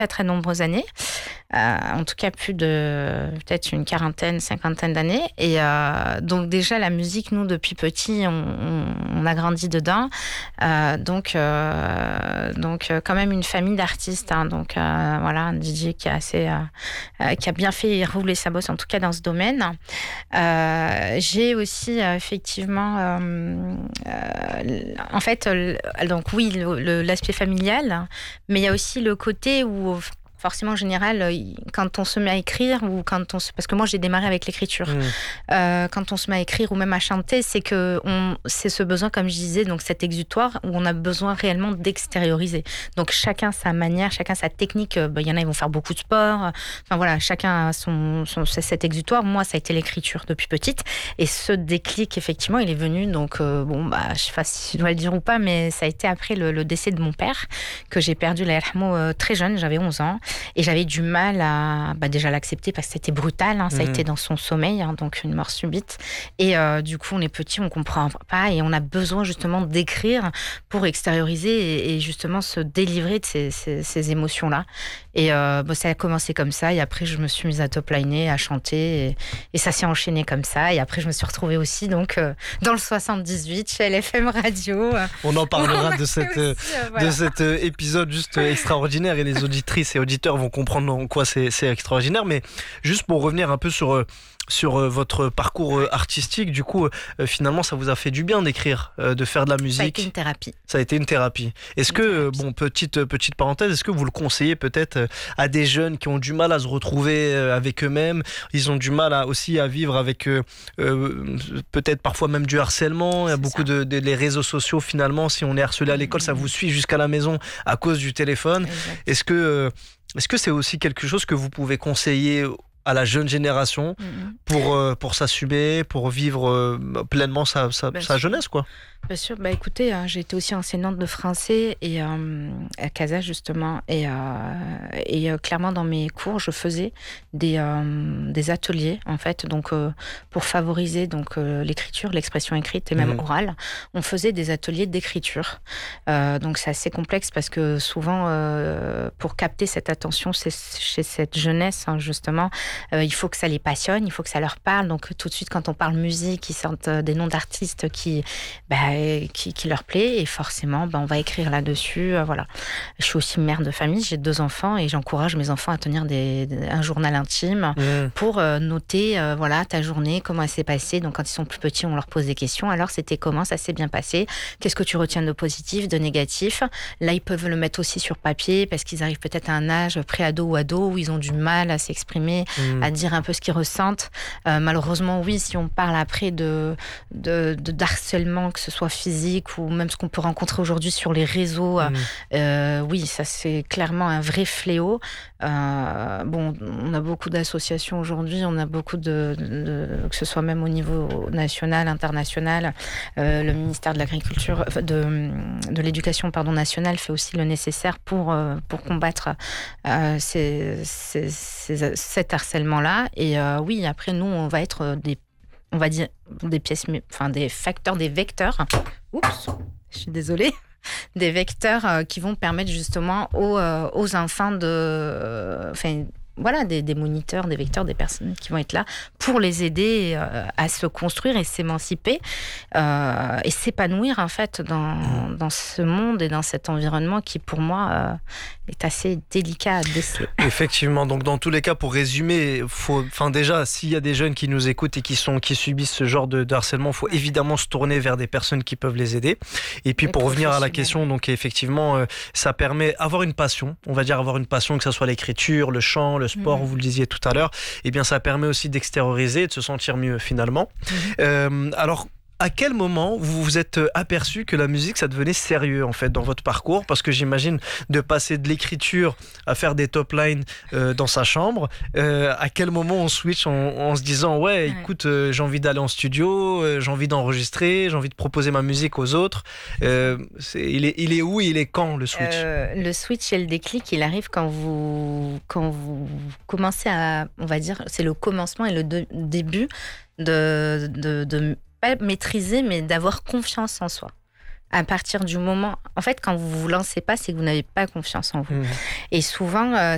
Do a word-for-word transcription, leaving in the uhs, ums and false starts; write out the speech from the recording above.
très très nombreuses années, euh, en tout cas plus de peut-être une quarantaine, cinquantaine d'années. Et euh, donc déjà la musique, nous depuis petit, on, on, on a grandi dedans. Euh, donc euh, donc quand même une famille d'artistes. Hein, donc euh, voilà, un D J qui a assez, euh, qui a bien fait rouler sa bosse, en tout cas dans ce domaine. Euh, j'ai aussi euh, effectivement, euh, euh, en fait, euh, donc oui, le, le, l'aspect familial, mais il y a aussi le côté où forcément en général, quand on se met à écrire ou quand on se... parce que moi j'ai démarré avec l'écriture, mmh. euh, quand on se met à écrire ou même à chanter, c'est que on... c'est ce besoin, comme je disais, donc cet exutoire où on a besoin réellement d'extérioriser. Donc chacun sa manière, chacun sa technique. Il y en a, ils vont faire beaucoup de sport. Enfin voilà, chacun a son, son cet exutoire. Moi, ça a été l'écriture depuis petite, et ce déclic effectivement, il est venu donc euh, bon bah je sais pas si je dois le dire ou pas, mais ça a été après le, le décès de mon père que j'ai perdu, la yarhamou, euh, très jeune, j'avais onze ans. Et j'avais du mal à bah déjà l'accepter parce que c'était brutal, hein, ça a mmh. été dans son sommeil, hein, donc une mort subite. Et euh, du coup, on est petit, on comprend pas et on a besoin justement d'écrire pour extérioriser et, et justement se délivrer de ces, ces, ces émotions-là. Et euh, bah, ça a commencé comme ça. Et après, je me suis mise à top-liner, à chanter. Et, et ça s'est enchaîné comme ça. Et après, je me suis retrouvée aussi donc, euh, dans le soixante-dix-huit chez L F M Radio. On en parlera de, cette, aussi, euh, voilà. de cet euh, épisode juste extraordinaire. Et les auditrices et auditeurs vont comprendre en quoi c'est, c'est extraordinaire. Mais juste pour revenir un peu sur... Euh, sur euh, votre parcours euh, artistique, du coup, euh, finalement, ça vous a fait du bien d'écrire, euh, de faire de la musique. Ça a été une thérapie. Ça a été une thérapie. Est-ce une que, thérapie. bon, petite, petite parenthèse, est-ce que vous le conseillez peut-être euh, à des jeunes qui ont du mal à se retrouver euh, avec eux-mêmes, ils ont du mal à, aussi à vivre avec euh, euh, peut-être parfois même du harcèlement, il y a beaucoup de, de les réseaux sociaux, finalement, si on est harcelé à l'école, mmh. ça vous suit jusqu'à la maison à cause du téléphone. Exact. Est-ce que, euh, est-ce que c'est aussi quelque chose que vous pouvez conseiller à la jeune génération mmh. pour, euh, pour s'assumer, pour vivre euh, pleinement sa, sa, sa jeunesse, quoi? Bien sûr, bah écoutez, hein, j'ai été aussi enseignante de français et euh, à Casa justement, et, euh, et euh, clairement dans mes cours, je faisais des, euh, des ateliers en fait, donc euh, pour favoriser donc euh, l'écriture, l'expression écrite et même mmh. orale, on faisait des ateliers d'écriture. Euh, donc c'est assez complexe parce que souvent, euh, pour capter cette attention c'est, chez cette jeunesse hein, justement, euh, il faut que ça les passionne, il faut que ça leur parle. Donc tout de suite, quand on parle musique, ils sortent des noms d'artistes qui bah, Qui, qui leur plaît et forcément ben, on va écrire là-dessus euh, voilà. Je suis aussi mère de famille, j'ai deux enfants et j'encourage mes enfants à tenir des, des, un journal intime mmh. pour euh, noter euh, voilà, ta journée, comment elle s'est passée. Donc quand ils sont plus petits, on leur pose des questions. Alors c'était comment, ça s'est bien passé, qu'est-ce que tu retiens de positif, de négatif. Là ils peuvent le mettre aussi sur papier parce qu'ils arrivent peut-être à un âge pré-ado ou ado où ils ont du mal à s'exprimer, mmh. à dire un peu ce qu'ils ressentent. Euh, malheureusement oui, si on parle après de, de, de d'harcèlement, que ce soit physique ou même ce qu'on peut rencontrer aujourd'hui sur les réseaux, mmh. euh, oui, ça c'est clairement un vrai fléau. Euh, bon, on a beaucoup d'associations aujourd'hui, on a beaucoup de, de que ce soit même au niveau national, international, euh, le ministère de l'Agriculture, de, de l'Éducation, pardon, nationale fait aussi le nécessaire pour euh, pour combattre euh, ces, ces, ces, cet harcèlement-là. Et euh, oui, après nous, on va être des on va dire des pièces, enfin des facteurs, des vecteurs. Oups, je suis désolée. Des vecteurs euh, qui vont permettre justement aux, euh, aux enfants de, euh, enfin voilà, des, des moniteurs, des vecteurs, des personnes qui vont être là pour les aider euh, à se construire et s'émanciper euh, et s'épanouir en fait dans, dans ce monde et dans cet environnement qui pour moi euh, est assez délicat à déceler. Effectivement, donc dans tous les cas, pour résumer, faut, enfin déjà, s'il y a des jeunes qui nous écoutent et qui sont qui subissent ce genre de, de harcèlement, il faut évidemment se tourner vers des personnes qui peuvent les aider. Et puis les pour revenir à la question, donc effectivement, euh, ça permet avoir une passion, on va dire avoir une passion, que ce soit l'écriture, le chant, le sport, mmh. vous le disiez tout à l'heure, et bien ça permet aussi d'extérioriser, de se sentir mieux finalement. Mmh. Euh, alors, à quel moment vous vous êtes aperçu que la musique, ça devenait sérieux en fait dans votre parcours? Parce que j'imagine de passer de l'écriture à faire des top lines euh, dans sa chambre, euh, à quel moment on switch en, en se disant ouais, écoute, euh, j'ai envie d'aller en studio, euh, j'ai envie d'enregistrer, j'ai envie de proposer ma musique aux autres. Euh, c'est, il, est, il est où, il est quand le switch? euh, Le switch et le déclic, il arrive quand vous, quand vous commencez à, on va dire, c'est le commencement et le de, début de... de, de pas maîtriser, mais d'avoir confiance en soi. À partir du moment... En fait, quand vous vous lancez pas, c'est que vous n'avez pas confiance en vous. Mmh. Et souvent, euh,